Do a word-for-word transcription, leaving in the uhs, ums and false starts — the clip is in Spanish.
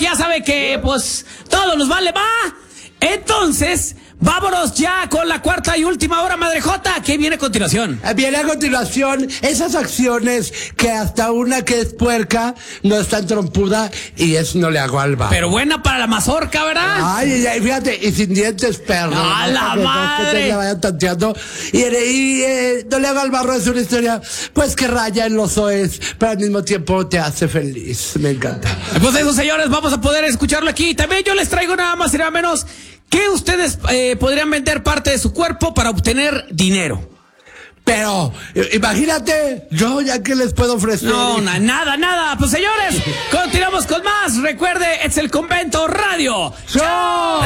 que ya sabe que, pues, todo nos vale, va. Entonces, vámonos ya con la cuarta y última hora, Madre Jota. ¿Qué viene a continuación? Viene a continuación esas acciones que hasta una que es puerca no es tan trompuda y es no le hago al bar. Pero buena para la mazorca, ¿verdad? Ay, ay, ay, fíjate, y sin dientes, perro. ¡A ¿no? la Que no, madre! Que te la vayan tanteando. Y, y eh, no le hago al barro es una historia, pues que raya en los oes, pero al mismo tiempo te hace feliz. Me encanta. Pues eso, señores, vamos a poder escucharlo aquí. También yo les traigo nada más y nada menos que ustedes eh, podrían vender parte de su cuerpo para obtener dinero. Pero, imagínate, yo ya que les puedo ofrecer. No, na, nada, nada. Pues señores, continuamos con más. Recuerde, es el Convento Radio. ¡Show!